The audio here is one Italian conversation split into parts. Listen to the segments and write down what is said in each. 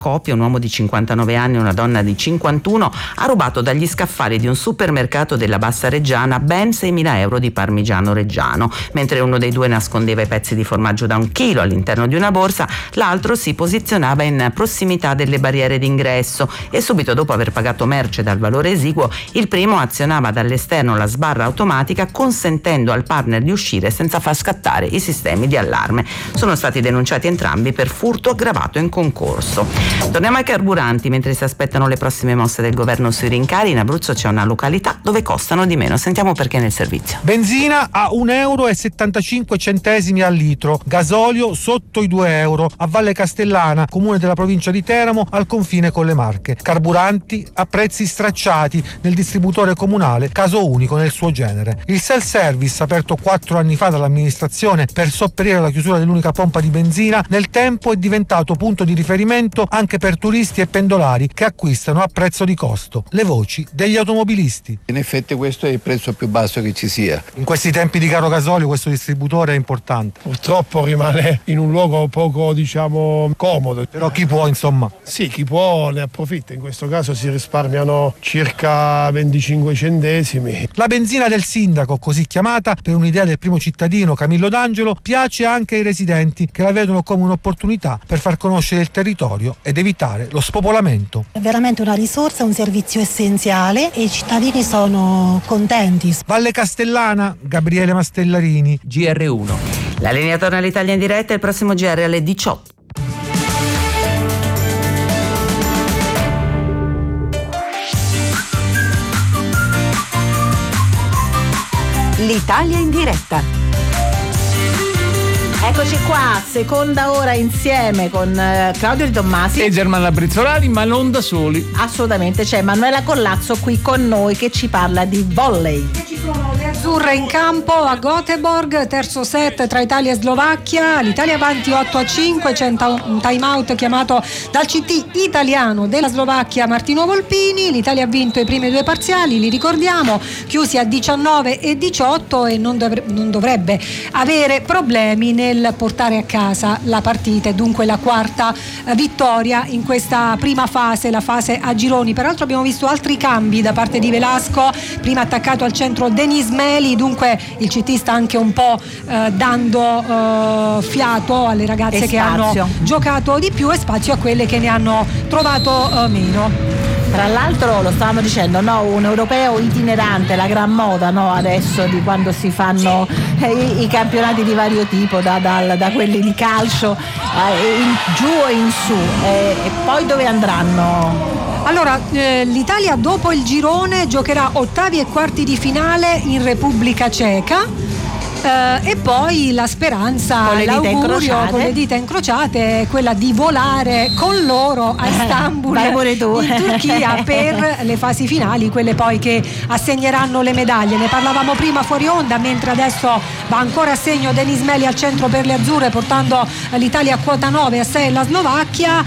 coppia, un uomo di 59 anni e una donna di 51, ha rubato dagli scaffali di un supermercato della Bassa Reggiana ben 6.000 euro di parmigiano reggiano. Mentre uno dei due nascondeva i pezzi di formaggio da 1 chilo all'interno di una borsa, l'altro si posizionava in prossimità delle barriere d'ingresso e subito dopo aver pagato merce dal valore esiguo, il primo azionava dall'esterno la sbarra automatica, consentendo al partner di uscire senza far scattare i sistemi di allarme. Sono stati denunciati entrambi per furto aggravato in concorso. Torniamo ai carburanti. Mentre si aspettano le prossime mosse del governo sui rincari, in Abruzzo c'è una località dove costano di meno. Sentiamo perché nel servizio. Benzina a 1,75 euro al litro, gasolio sotto i 2 euro a Valle Castellana, comune della provincia di Teramo, al confine con le Marche. Carburanti a prezzi stracciati nel distributore comunale, caso unico nel suo genere. Il self-service, aperto 4 anni fa dall'amministrazione per sopperire alla chiusura dell'unica pompa di benzina, nel tempo è diventato punto di riferimento anche per turisti e pendolari che acquistano a prezzo di costo. Le voci degli automobilisti. In effetti questo è il prezzo più basso che ci sia. In questi tempi di caro gasolio questo distributore è importante. Purtroppo rimane in un luogo poco, comodo. Però chi può, insomma. Sì, chi può ne approfitta. In questo caso si risparmiano circa 25 centesimi. La benzina del sindaco, così chiamata per un'idea del primo cittadino Camillo D'Angelo, piace anche ai residenti che la vedono come un'opportunità per far conoscere il territorio ed evitare lo spopolamento. È veramente una risorsa, un servizio essenziale e i cittadini sono contenti. Valle Castellana, Gabriele Mastellarini, GR1. La linea torna all'Italia in diretta, il prossimo GR alle 18. L'Italia in diretta. Eccoci qua, seconda ora insieme con Claudio Di Tommasi e Germana Brizzolari, ma non da soli. Assolutamente, c'è Manuela Collazzo qui con noi che ci parla di volley. Ci sono le azzurre in campo a Göteborg, terzo set tra Italia e Slovacchia, l'Italia avanti 8-5, c'è un time out chiamato dal CT italiano della Slovacchia Martino Volpini. L'Italia ha vinto i primi 2 parziali, li ricordiamo, chiusi a 19-18 e non dovrebbe avere problemi nel portare a casa la partita e dunque la quarta vittoria in questa prima fase, la fase a gironi. Peraltro abbiamo visto altri cambi da parte di Velasco, prima attaccato al centro Denis Meli, dunque il CT sta anche un po' dando fiato alle ragazze che hanno giocato di più e spazio a quelle che ne hanno trovato meno. Tra l'altro lo stavamo dicendo, no? Un europeo itinerante, la gran moda, no? Adesso di quando si fanno i campionati di vario tipo, da quelli di calcio in giù e in su, e poi dove andranno? Allora, l'Italia dopo il girone giocherà ottavi e quarti di finale in Repubblica Ceca. E poi la speranza, l'augurio con le dita incrociate è quella di volare con loro a Istanbul in Turchia per le fasi finali, quelle poi che assegneranno le medaglie. Ne parlavamo prima fuori onda, mentre adesso va ancora a segno Denis Meli al centro per le azzurre, portando l'Italia a quota 9 a 6 la Slovacchia.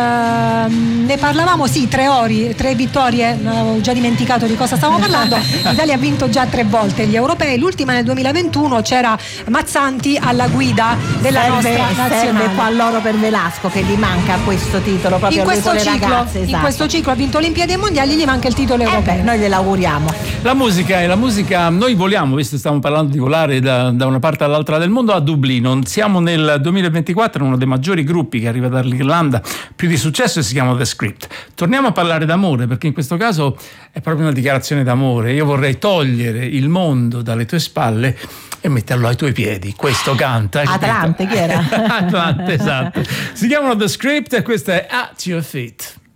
Ne parlavamo, sì, 3 vittorie, ho già dimenticato di cosa stavamo parlando. L'Italia ha vinto già 3 volte gli europei, l'ultima nel 2021 c'era Mazzanti alla guida della nostra nazionale. Serve qua l'oro per Velasco, che gli manca questo titolo proprio in questo alle ciclo, ragazze, esatto. In questo ciclo ha vinto Olimpiadi e Mondiali, gli manca il titolo europeo. Noi gliel'auguriamo. La musica, noi voliamo, visto che stiamo parlando di volare da una parte all'altra del mondo, a Dublino. Siamo nel 2024, uno dei maggiori gruppi che arriva dall'Irlanda, più di successo, e si chiama The Script. Torniamo a parlare d'amore, perché in questo caso è proprio una dichiarazione d'amore. Io vorrei togliere il mondo dalle tue spalle e metterlo ai tuoi piedi. Questo canta. Atlante, chi era? Atlante, esatto. Si chiamano The Script e questa è At Your Feet.